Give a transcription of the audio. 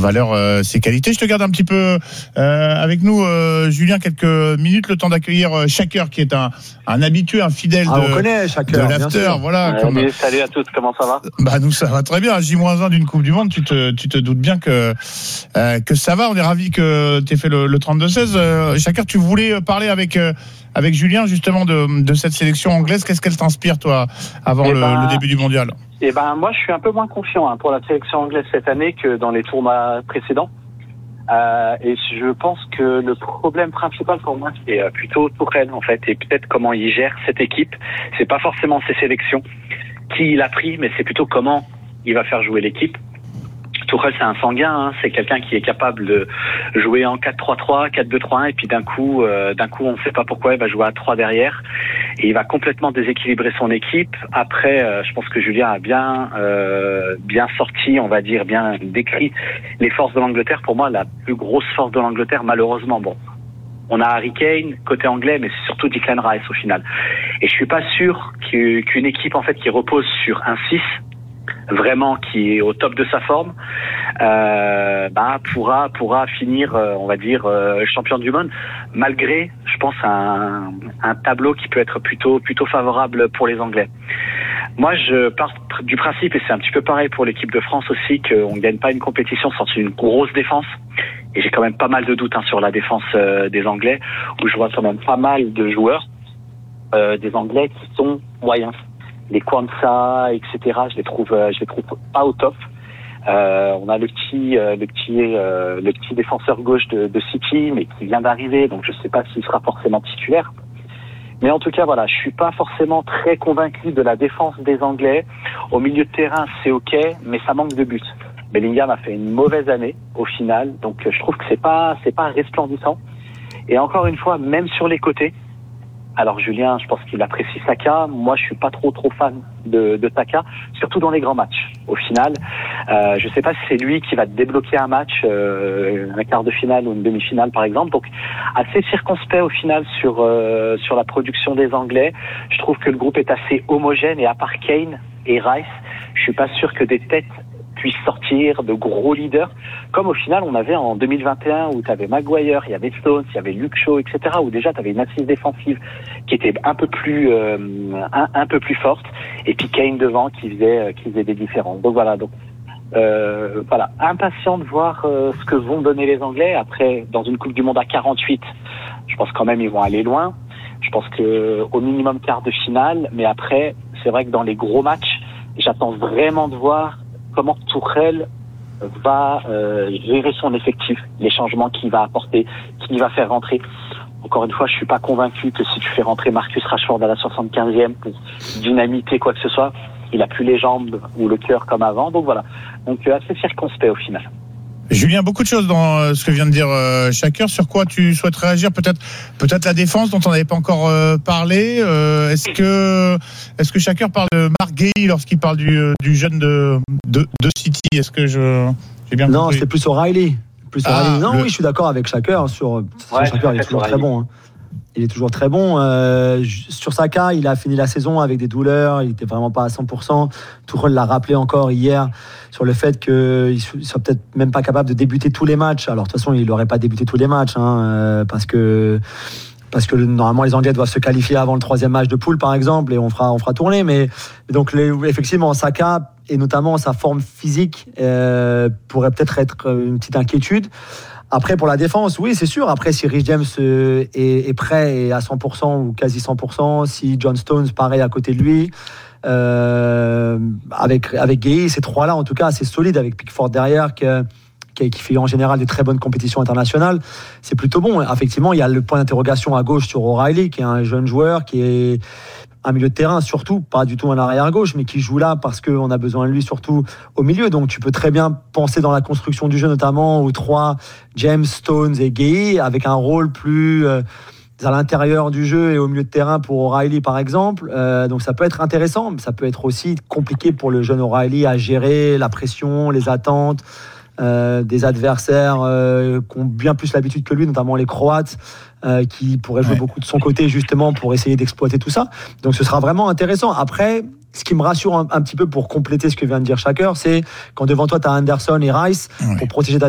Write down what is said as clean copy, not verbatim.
valeur ses qualités. Je te garde un petit peu avec nous, Julien, quelques minutes, le temps d'accueillir Shaker, qui est un habitué, un fidèle de l'after. Voilà, salut à tous, comment ça va? Bah, nous, ça va très bien. À J-1 d'une Coupe du Monde, tu te doutes bien que ça va. On est ravis que tu aies fait le 32-16. Shaker, tu voulais parler avec Julien, justement, de cette sélection anglaise. Qu'est-ce qu'elle t'inspire, toi, avant le début du mondial? Moi, je suis un peu moins confiant pour la sélection anglaise cette année que dans les tournois précédents. Et je pense que le problème principal pour moi, c'est plutôt Tuchel, en fait, et peut-être comment il gère cette équipe. C'est pas forcément ses sélections qui il a pris, mais c'est plutôt comment il va faire jouer l'équipe. Tuchel, c'est un sanguin, c'est quelqu'un qui est capable de jouer en 4-3-3, 4-2-3-1, et puis d'un coup, on ne sait pas pourquoi, il va jouer à 3 derrière, et il va complètement déséquilibrer son équipe. Après, je pense que Julien a bien sorti, on va dire, bien décrit les forces de l'Angleterre. Pour moi, la plus grosse force de l'Angleterre, malheureusement, on a Harry Kane côté anglais, mais c'est surtout Declan Rice au final. Et je suis pas sûr qu'une équipe, en fait, qui repose sur un 6, vraiment qui est au top de sa forme, pourra finir, on va dire, champion du monde, malgré, je pense, un tableau qui peut être plutôt favorable pour les Anglais. Moi, je pars du principe, et c'est un petit peu pareil pour l'équipe de France aussi, qu'on ne gagne pas une compétition sans une grosse défense. Et j'ai quand même pas mal de doutes sur la défense des Anglais, où je vois quand même pas mal de joueurs des Anglais qui sont moyens. Les Kwanzaa, etc. Je les trouve pas au top. On a le petit défenseur gauche de City, mais qui vient d'arriver, donc je sais pas s'il sera forcément titulaire. Mais en tout cas, voilà, je suis pas forcément très convaincu de la défense des Anglais. Au milieu de terrain, c'est ok, mais ça manque de buts. Bellingham a fait une mauvaise année au final, donc je trouve que c'est pas resplendissant. Et encore une fois, même sur les côtés. Alors Julien, je pense qu'il apprécie Saka. Moi, je suis pas trop fan de Saka, surtout dans les grands matchs. Au final, je sais pas si c'est lui qui va débloquer un match, un quart de finale ou une demi-finale par exemple. Donc assez circonspect au final sur la production des Anglais. Je trouve que le groupe est assez homogène, et à part Kane et Rice, je suis pas sûr que des têtes puissent sortir de gros leaders, comme au final on avait en 2021, où tu avais Maguire, il y avait Stones, il y avait Luke Shaw, etc., où déjà tu avais une assise défensive qui était un peu plus forte, et puis Kane devant qui faisait des différences. Donc voilà, impatient de voir ce que vont donner les Anglais. Après, dans une Coupe du Monde à 48, je pense quand même ils vont aller loin. Je pense que au minimum quart de finale, mais après, c'est vrai que dans les gros matchs, j'attends vraiment de voir comment Tuchel va gérer son effectif, les changements qu'il va apporter, qu'il va faire rentrer. Encore une fois, je suis pas convaincu que si tu fais rentrer Marcus Rashford à la 75e pour dynamiter quoi que ce soit, il a plus les jambes ou le cœur comme avant. Donc voilà. Donc assez circonspect au final. Julien, beaucoup de choses dans ce que vient de dire Shaker. Sur quoi tu souhaites réagir? Peut-être la défense dont on n'avait pas encore parlé. Est-ce que Shaker parle de Mark Guéhi lorsqu'il parle du jeune de City? Est-ce que j'ai bien compris? Non, c'est plus O'Reilly. Oui, je suis d'accord avec Shaker sur Shaker, il est toujours très bon. Il est toujours très bon. Sur Saka, il a fini la saison avec des douleurs. Il n'était vraiment pas à 100%. Tuchel l'a rappelé encore hier sur le fait qu'il ne soit peut-être même pas capable de débuter tous les matchs. Alors, de toute façon, il n'aurait pas débuté tous les matchs, parce que normalement, les Anglais doivent se qualifier avant le 3e match de poule, par exemple, et on fera tourner. Mais donc, effectivement, Saka, et notamment sa forme physique, pourrait peut-être être une petite inquiétude. Après, pour la défense, oui, c'est sûr. Après, si Reece James est prêt et à 100% ou quasi 100%, si John Stones, pareil, à côté de lui, avec Guéhi, ces trois-là, en tout cas, c'est solide, avec Pickford derrière, qui fait en général des très bonnes compétitions internationales. C'est plutôt bon. Effectivement, il y a le point d'interrogation à gauche sur O'Reilly, qui est un jeune joueur, qui est un milieu de terrain, surtout, pas du tout un arrière-gauche, mais qui joue là parce qu'on a besoin de lui, surtout au milieu. Donc tu peux très bien penser dans la construction du jeu, notamment aux 3, James, Stones et Guéhi, avec un rôle plus à l'intérieur du jeu et au milieu de terrain pour O'Reilly, par exemple. Donc ça peut être intéressant, mais ça peut être aussi compliqué pour le jeune O'Reilly à gérer la pression, les attentes des adversaires qui ont bien plus l'habitude que lui, notamment les Croates, qui pourraient jouer beaucoup de son côté justement pour essayer d'exploiter tout ça. Donc ce sera vraiment intéressant. Après, ce qui me rassure un petit peu pour compléter ce que vient de dire Shaker, c'est quand devant toi tu as Anderson et Rice pour protéger ta